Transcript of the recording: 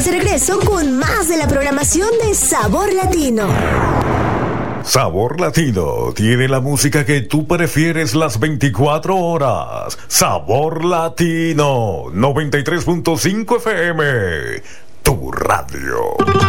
Estamos de regreso con más de la programación de Sabor Latino. Sabor Latino tiene la música que tú prefieres las 24 horas. Sabor Latino 93.5 FM, tu radio.